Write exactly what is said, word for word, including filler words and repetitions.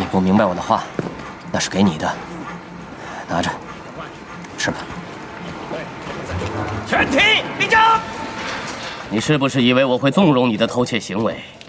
你不明白我的话，那是给你的，拿着，吃吧。 全体立正。 你是不是以为我会纵容你的偷窃行为？